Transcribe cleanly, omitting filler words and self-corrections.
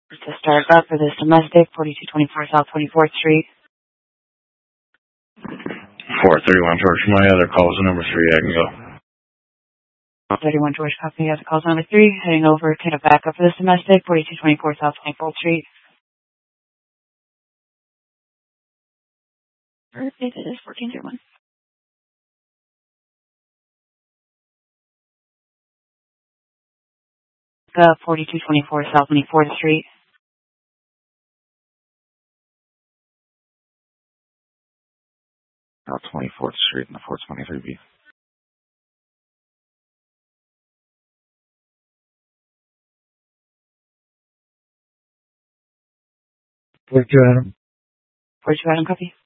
To start up for this domestic, 4224 South 24th Street. 431 George. My other calls are number 3. I can go. 31 George, copy. Other calls number 3. Heading over to the backup for this domestic, 4224 South 24th Street. It is 1401. 4224 South 24th Street. South 24th Street in the 423B. Where'd you Adam, copy?